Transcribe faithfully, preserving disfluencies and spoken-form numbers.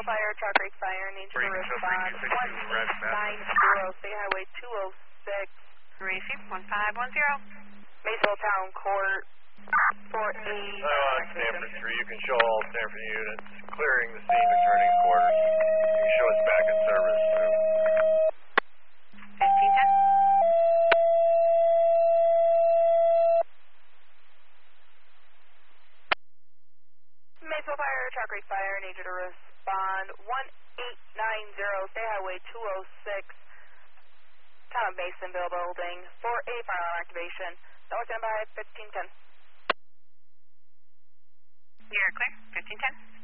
Fire, Chalk Creek Fire, need you to respond. one eight nine zero, State Highway two oh six. Receive one five one zero. Maysville Town Court, four eight. Uh, Stanford three, you can show all Stanford units clearing the scene, returning quarters. You can show us back in service through. fifteen ten. Maysville Fire, Chalk Creek Fire, need you to respond. one eight nine zero, State Highway two oh six. Town of Masonville Building, four eight, fire alarm activation. That was done by fifteen ten. You're clear, fifteen ten.